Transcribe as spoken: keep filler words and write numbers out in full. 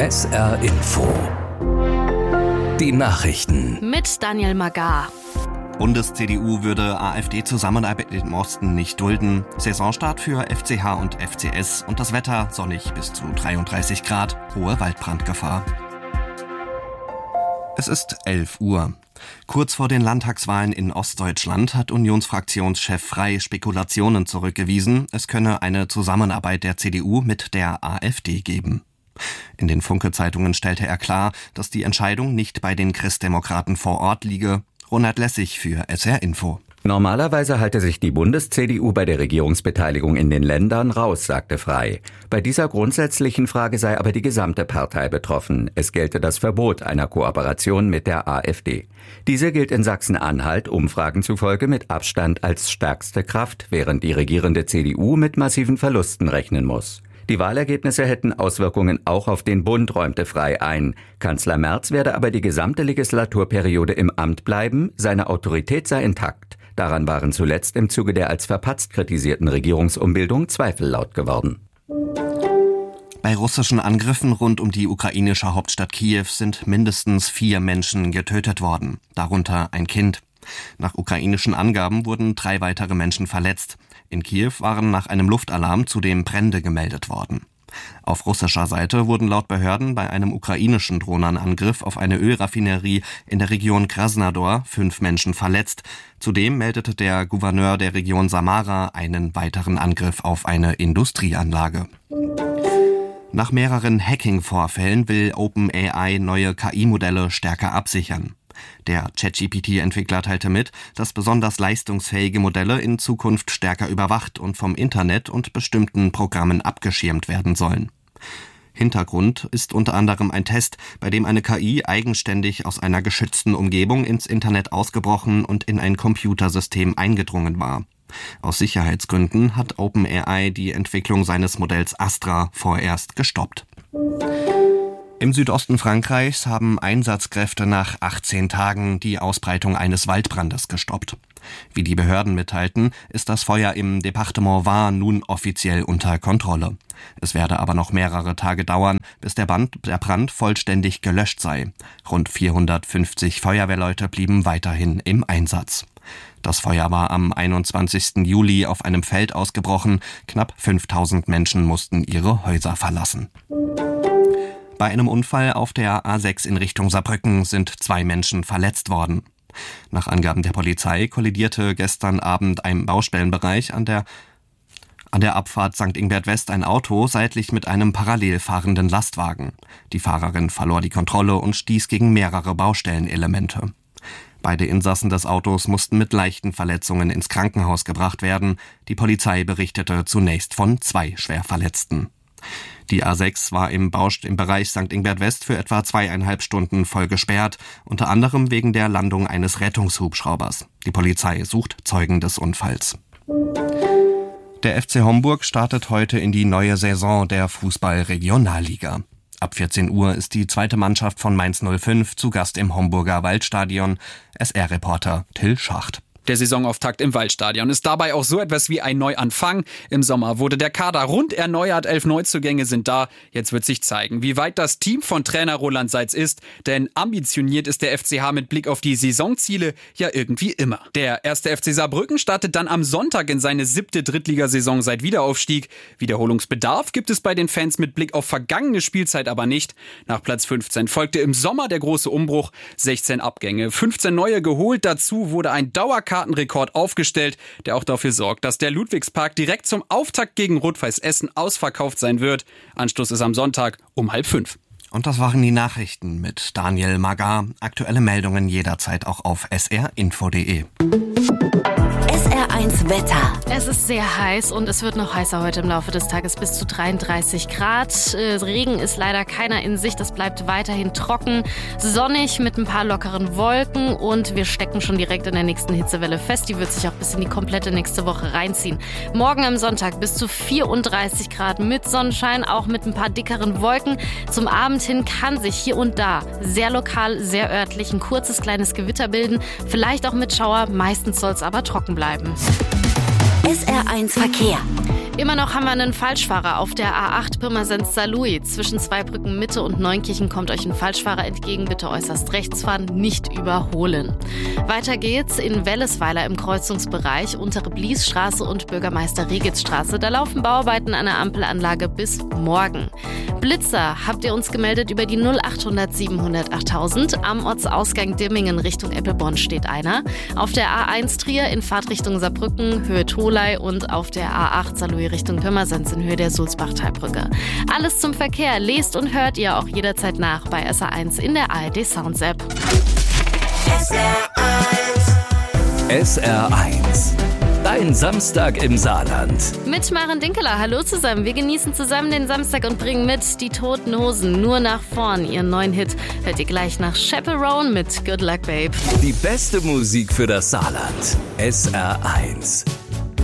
S R Info. Die Nachrichten. Mit Daniel Magar. Bundes-C D U würde AfD-Zusammenarbeit im Osten nicht dulden. Saisonstart für F C H und F C S und das Wetter sonnig bis zu dreiunddreißig Grad, hohe Waldbrandgefahr. Es ist elf Uhr. Kurz vor den Landtagswahlen in Ostdeutschland hat Unionsfraktionschef Frey Spekulationen zurückgewiesen, es könne eine Zusammenarbeit der C D U mit der AfD geben. In den Funke-Zeitungen stellte er klar, dass die Entscheidung nicht bei den Christdemokraten vor Ort liege. Ronald Lessig für S R Info. Normalerweise halte sich die Bundes-C D U bei der Regierungsbeteiligung in den Ländern raus, sagte Frey. Bei dieser grundsätzlichen Frage sei aber die gesamte Partei betroffen. Es gelte das Verbot einer Kooperation mit der AfD. Diese gilt in Sachsen-Anhalt Umfragen zufolge mit Abstand als stärkste Kraft, während die regierende C D U mit massiven Verlusten rechnen muss. Die Wahlergebnisse hätten Auswirkungen auch auf den Bund, räumte Frey ein. Kanzler Merz werde aber die gesamte Legislaturperiode im Amt bleiben, seine Autorität sei intakt. Daran waren zuletzt im Zuge der als verpatzt kritisierten Regierungsumbildung Zweifel laut geworden. Bei russischen Angriffen rund um die ukrainische Hauptstadt Kiew sind mindestens vier Menschen getötet worden, darunter ein Kind. Nach ukrainischen Angaben wurden drei weitere Menschen verletzt. In Kiew waren nach einem Luftalarm zudem Brände gemeldet worden. Auf russischer Seite wurden laut Behörden bei einem ukrainischen Drohnenangriff auf eine Ölraffinerie in der Region Krasnodar fünf Menschen verletzt. Zudem meldete der Gouverneur der Region Samara einen weiteren Angriff auf eine Industrieanlage. Nach mehreren Hacking-Vorfällen will OpenAI neue K I-Modelle stärker absichern. Der ChatGPT-Entwickler teilte mit, dass besonders leistungsfähige Modelle in Zukunft stärker überwacht und vom Internet und bestimmten Programmen abgeschirmt werden sollen. Hintergrund ist unter anderem ein Test, bei dem eine K I eigenständig aus einer geschützten Umgebung ins Internet ausgebrochen und in ein Computersystem eingedrungen war. Aus Sicherheitsgründen hat OpenAI die Entwicklung seines Modells Astra vorerst gestoppt. Im Südosten Frankreichs haben Einsatzkräfte nach achtzehn Tagen die Ausbreitung eines Waldbrandes gestoppt. Wie die Behörden mitteilten, ist das Feuer im Departement Var nun offiziell unter Kontrolle. Es werde aber noch mehrere Tage dauern, bis der Brand, der Brand vollständig gelöscht sei. Rund vierhundertfünfzig Feuerwehrleute blieben weiterhin im Einsatz. Das Feuer war am einundzwanzigsten Juli auf einem Feld ausgebrochen. Knapp fünftausend Menschen mussten ihre Häuser verlassen. Bei einem Unfall auf der A sechs in Richtung Saarbrücken sind zwei Menschen verletzt worden. Nach Angaben der Polizei kollidierte gestern Abend im Baustellenbereich an der, an der Abfahrt Sankt Ingbert West ein Auto seitlich mit einem parallel fahrenden Lastwagen. Die Fahrerin verlor die Kontrolle und stieß gegen mehrere Baustellenelemente. Beide Insassen des Autos mussten mit leichten Verletzungen ins Krankenhaus gebracht werden. Die Polizei berichtete zunächst von zwei Schwerverletzten. Die A sechs war im, Baust- im Bereich Sankt Ingbert West für etwa zweieinhalb Stunden voll gesperrt, unter anderem wegen der Landung eines Rettungshubschraubers. Die Polizei sucht Zeugen des Unfalls. Der F C Homburg startet heute in die neue Saison der Fußball-Regionalliga. Ab vierzehn Uhr ist die zweite Mannschaft von Mainz null fünf zu Gast im Homburger Waldstadion. S R-Reporter Till Schacht. Der Saisonauftakt im Waldstadion ist dabei auch so etwas wie ein Neuanfang. Im Sommer wurde der Kader rund erneuert, elf Neuzugänge sind da. Jetzt wird sich zeigen, wie weit das Team von Trainer Roland Seitz ist. Denn ambitioniert ist der F C H mit Blick auf die Saisonziele ja irgendwie immer. Der erste F C Saarbrücken startet dann am Sonntag in seine siebte Drittligasaison seit Wiederaufstieg. Wiederholungsbedarf gibt es bei den Fans mit Blick auf vergangene Spielzeit aber nicht. Nach Platz fünfzehn folgte im Sommer der große Umbruch. sechzehn Abgänge, fünfzehn neue geholt. Dazu wurde ein Dauerkampf Kartenrekord aufgestellt, der auch dafür sorgt, dass der Ludwigspark direkt zum Auftakt gegen Rot-Weiß Essen ausverkauft sein wird. Anstoß ist am Sonntag um halb fünf. Und das waren die Nachrichten mit Daniel Magar. Aktuelle Meldungen jederzeit auch auf s r info punkt d e. S R eins Wetter. Es ist sehr heiß und es wird noch heißer heute im Laufe des Tages, bis zu dreiunddreißig Grad. Äh, Regen ist leider keiner in Sicht, es bleibt weiterhin trocken, sonnig mit ein paar lockeren Wolken und wir stecken schon direkt in der nächsten Hitzewelle fest. Die wird sich auch bis in die komplette nächste Woche reinziehen. Morgen am Sonntag bis zu vierunddreißig Grad mit Sonnenschein, auch mit ein paar dickeren Wolken. Zum Abend hin kann sich hier und da sehr lokal, sehr örtlich ein kurzes kleines Gewitter bilden, vielleicht auch mit Schauer, meistens soll es aber trocken bleiben. S R eins Verkehr. Immer noch haben wir einen Falschfahrer auf der A acht Pirmasens-Saarlouis. Zwischen Zweibrücken Mitte und Neunkirchen kommt euch ein Falschfahrer entgegen. Bitte äußerst rechts fahren, nicht überholen. Weiter geht's in Wellesweiler im Kreuzungsbereich, Untere Bliesstraße und Bürgermeister-Regitz-Straße. Da laufen Bauarbeiten an der Ampelanlage bis morgen. Blitzer habt ihr uns gemeldet über die null achthundert siebenhundert achttausend. Am Ortsausgang Dimmingen Richtung Eppelborn steht einer. Auf der A eins Trier in Fahrtrichtung Saarbrücken, Höhe Tholey und auf der A acht Saarlouis Richtung Pirmasens in Höhe der Sulzbachtalbrücke. Alles zum Verkehr lest und hört ihr auch jederzeit nach bei S R eins in der A R D Sounds App. S R eins. S R eins. Dein Samstag im Saarland. Mit Maren Dinkeler, hallo zusammen. Wir genießen zusammen den Samstag und bringen mit die Toten Hosen nur nach vorn. Ihren neuen Hit hört ihr gleich nach Chaperone mit Good Luck Babe. Die beste Musik für das Saarland. S R eins.